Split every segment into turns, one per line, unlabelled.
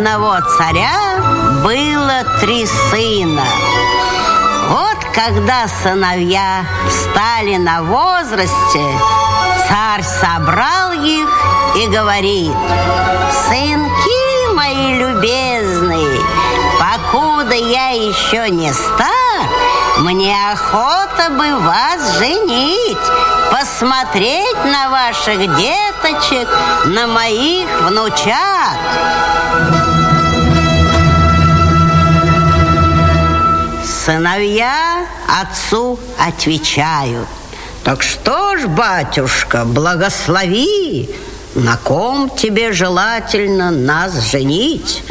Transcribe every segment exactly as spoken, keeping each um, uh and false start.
одного царя было три сына. Вот когда сыновья стали на возрасте, царь собрал их и говорит: «Сынки мои любезные, покуда я еще не стар, мне охота бы вас женить, посмотреть на ваших деточек, на моих внучат». Сыновья отцу отвечают: «Так что ж, батюшка, благослови, на ком тебе желательно нас женить?»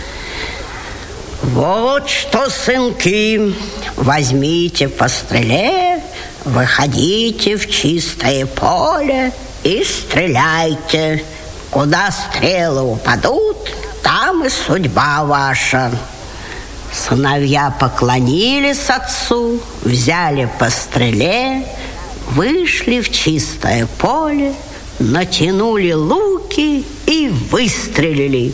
«Вот что, сынки, возьмите по стреле, выходите в чистое поле и стреляйте. Куда стрелы упадут, там и судьба ваша». Сыновья поклонились отцу, взяли по стреле, вышли в чистое поле, натянули луки и выстрелили.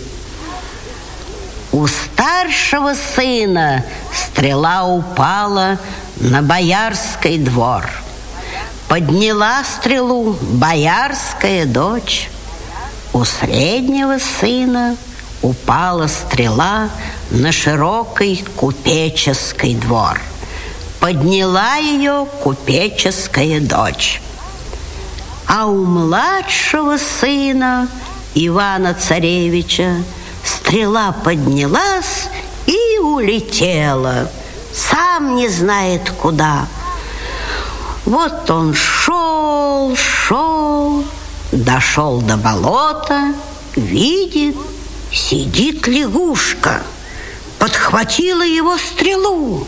У старшего сына стрела упала на боярский двор. Подняла стрелу боярская дочь. У среднего сына упала стрела на широкий купеческий двор. Подняла ее купеческая дочь. А у младшего сына Ивана-Царевича стрела поднялась и улетела, сам не знает куда. Вот он шел, шел, дошел до болота, видит, сидит лягушка, подхватила его стрелу.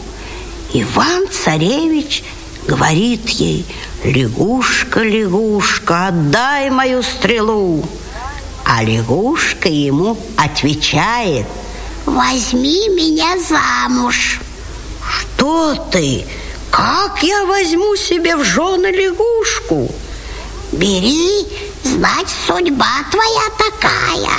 Иван-Царевич говорит ей: «Лягушка, лягушка, отдай мою стрелу». А лягушка ему отвечает: «Возьми меня замуж». «Что ты? Как я возьму себе в жены лягушку?» «Бери, знать, судьба твоя такая».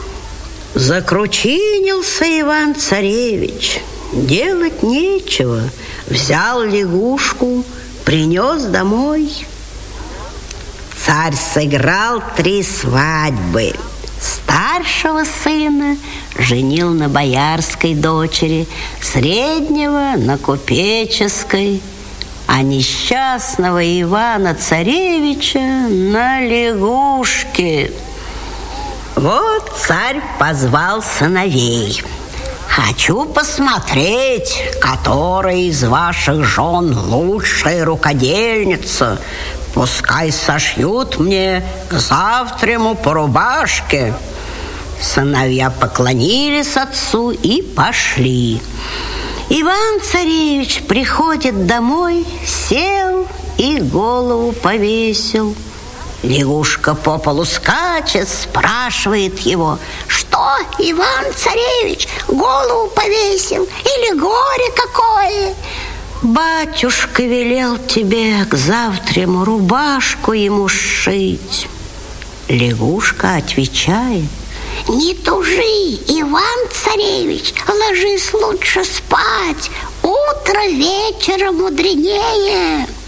Закручинился Иван-Царевич. Делать нечего. Взял лягушку, принес домой. Царь сыграл три свадьбы. Старшего сына женил на боярской дочери, среднего на купеческой, а несчастного Ивана-Царевича на лягушке. Вот царь позвал сыновей: «Хочу посмотреть, которая из ваших жен лучшая рукодельница. Пускай сошьют мне к завтраму по рубашке». Сыновья поклонились отцу и пошли. Иван-Царевич приходит домой, сел и голову повесил. Лягушка по полу скачет, спрашивает его: «Что, Иван-Царевич, голову повесил? Или горе какое?» «Батюшка велел тебе к завтраму рубашку ему сшить». Лягушка отвечает: «Не тужи, Иван-Царевич, ложись лучше спать, утро вечера мудренее».